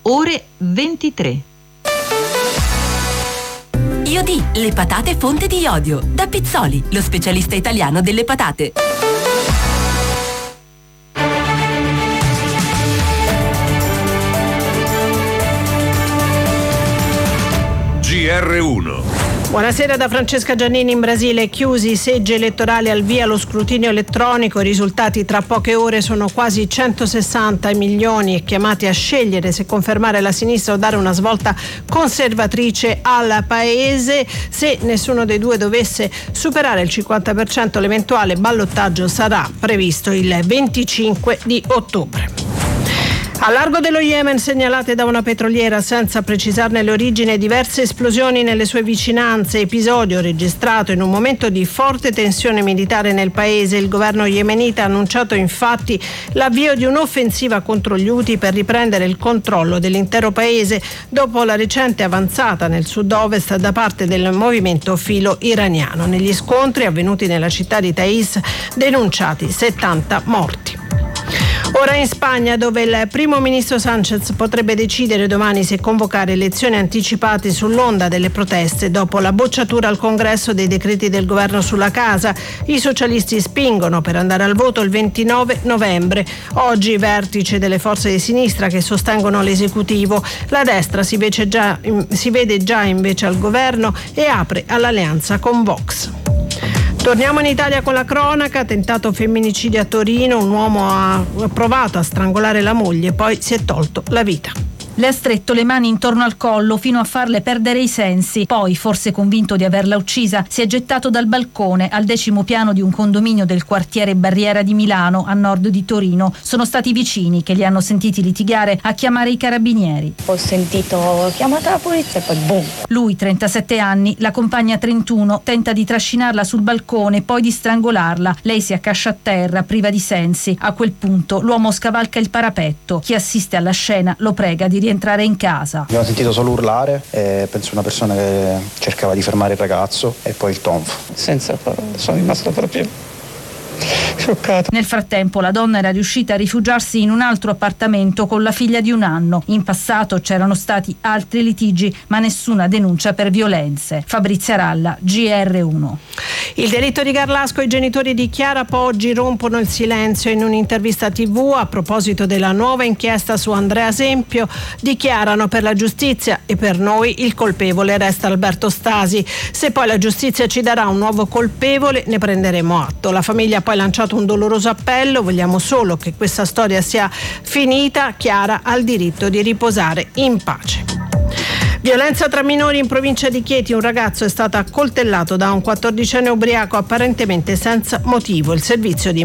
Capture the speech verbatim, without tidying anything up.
ore ventitré. Iodì, le patate fonte di iodio. Da Pizzoli, lo specialista italiano delle patate. G R uno. Buonasera da Francesca Giannini. In Brasile chiusi i seggi elettorali, al via lo scrutinio elettronico. I risultati tra poche ore sono quasi centosessanta milioni e chiamati a scegliere se confermare la sinistra o dare una svolta conservatrice al paese. Se nessuno dei due dovesse superare il cinquanta per cento, l'eventuale ballottaggio sarà previsto il venticinque di ottobre. A largo dello Yemen, segnalate da una petroliera senza precisarne le origini, diverse esplosioni nelle sue vicinanze, episodio registrato in un momento di forte tensione militare nel paese. Il governo yemenita ha annunciato infatti l'avvio di un'offensiva contro gli Houthi per riprendere il controllo dell'intero paese dopo la recente avanzata nel sud-ovest da parte del movimento filo iraniano. Negli scontri avvenuti nella città di Taiz, denunciati settanta morti. Ora in Spagna, dove il primo ministro Sánchez potrebbe decidere domani se convocare elezioni anticipate sull'onda delle proteste dopo la bocciatura al Congresso dei decreti del governo sulla casa. I socialisti spingono per andare al voto il ventinove novembre. Oggi vertice delle forze di sinistra che sostengono l'esecutivo. La destra si, vede già, si vede già invece al governo e apre all'alleanza con Vox. Torniamo in Italia con la cronaca. Tentato femminicidio a Torino, un uomo ha provato a strangolare la moglie, poi si è tolto la vita. Le ha stretto le mani intorno al collo fino a farle perdere i sensi. Poi, forse convinto di averla uccisa, si è gettato dal balcone al decimo piano di un condominio del quartiere Barriera di Milano, a nord di Torino. Sono stati i vicini che li hanno sentiti litigare a chiamare i carabinieri. Ho sentito chiamata la polizia e poi boom. Lui, trentasette anni, la compagna trentuno, tenta di trascinarla sul balcone, poi di strangolarla. Lei si accascia a terra, priva di sensi. A quel punto l'uomo scavalca il parapetto. Chi assiste alla scena lo prega di rientrare in casa. Abbiamo sentito solo urlare e penso una persona che cercava di fermare il ragazzo e poi il tonfo. Senza parole, sono rimasto proprio scioccato. Nel frattempo la donna era riuscita a rifugiarsi in un altro appartamento con la figlia di un anno. In passato c'erano stati altri litigi, ma nessuna denuncia per violenze. Fabrizia Ralla, G R uno. Il delitto di Garlasco. I genitori di Chiara Poggi rompono il silenzio in un'intervista tivù a proposito della nuova inchiesta su Andrea Sempio. Dichiarano: per la giustizia e per noi il colpevole resta Alberto Stasi. Se poi la giustizia ci darà un nuovo colpevole, ne prenderemo atto. La famiglia ha poi lanciato un doloroso appello: vogliamo solo che questa storia sia finita. Chiara ha il diritto di riposare in pace. Violenza tra minori in provincia di Chieti. Un ragazzo è stato accoltellato da un quattordicenne ubriaco apparentemente senza motivo. Il servizio di